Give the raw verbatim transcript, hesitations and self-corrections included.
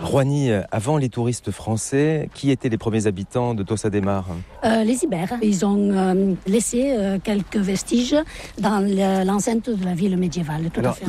Roigny, avant les touristes français, qui étaient les premiers habitants de Tossa de Mar? euh, Les Ibères. Ils ont euh, laissé euh, quelques vestiges dans l'enceinte de la ville médiévale, tout Alors, à fait.